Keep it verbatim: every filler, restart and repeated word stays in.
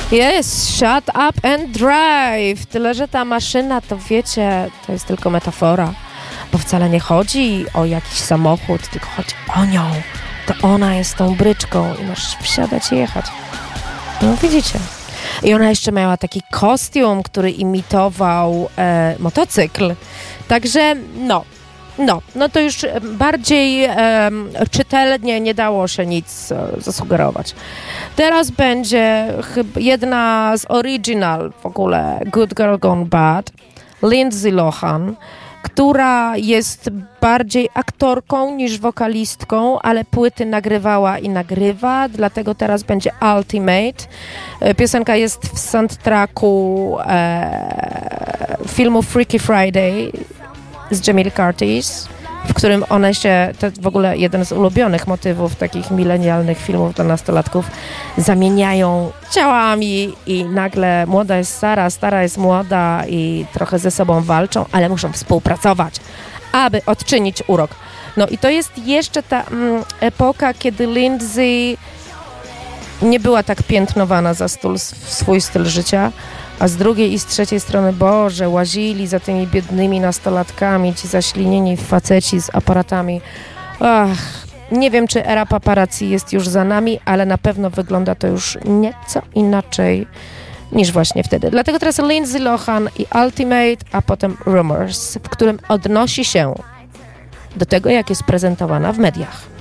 Jest, shut up and drive. Tyle, że ta maszyna, to wiecie, to jest tylko metafora, bo wcale nie chodzi o jakiś samochód, tylko chodzi o nią. To ona jest tą bryczką i masz wsiadać i jechać. No widzicie. I ona jeszcze miała taki kostium, który imitował e, motocykl. Także no, no, no to już bardziej e, czytelnie nie dało się nic e, zasugerować. Teraz będzie chyba jedna z original w ogóle Good Girl Gone Bad, Lindsay Lohan, która jest bardziej aktorką niż wokalistką, ale płyty nagrywała i nagrywa, dlatego teraz będzie Ultimate. Piosenka jest w soundtracku e, filmu Freaky Friday z Jamie Lee Curtis, w którym one się, to w ogóle jeden z ulubionych motywów takich milenialnych filmów dla nastolatków, zamieniają ciałami i nagle młoda jest stara, stara jest młoda i trochę ze sobą walczą, ale muszą współpracować, aby odczynić urok. No i to jest jeszcze ta mm, epoka, kiedy Lindsay nie była tak piętnowana za stul, swój styl życia, a z drugiej i z trzeciej strony, Boże, łazili za tymi biednymi nastolatkami, ci zaślinieni faceci z aparatami. Ach, nie wiem, czy era paparazzi jest już za nami, ale na pewno wygląda to już nieco inaczej niż właśnie wtedy. Dlatego teraz Lindsay Lohan i Ultimate, a potem Rumors, w którym odnosi się do tego, jak jest prezentowana w mediach.